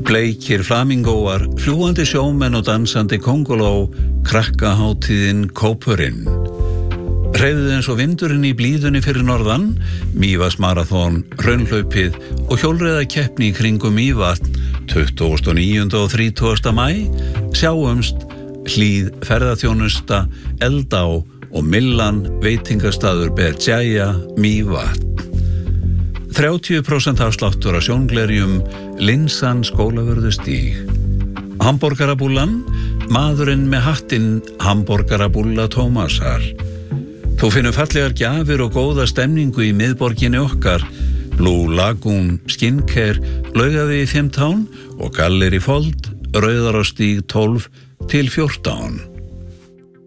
Bleikir flamingóar, fljúgandi sjómenn og dansandi kónguló, krakkahátíðin Kópurinn. Hreyfðu eins og vindurinn í blíðunni fyrir norðan, Mývatnsmaraþon, hraunhlaupið og hjólreiðakeppni í kringum Mývatn 29. og 30. maí. Sjáumst, Hlíð ferðaþjónusta, Eldá og Millan veitingastaður Berjæja, Mývatn. 30% afsláttur á sjónglerjum, Linsan Skólavörðustíg. Hamborgarabúllan, maðurinn með hattinn, Hamborgarabúlla Tómasar. Þú finnur fallegar gjafir og góða stemningu í miðborginni okkar, Blue Lagoon Skincare, Laugavegi 15 og Gallerí Fold, Rauðarárstíg 12 til 14.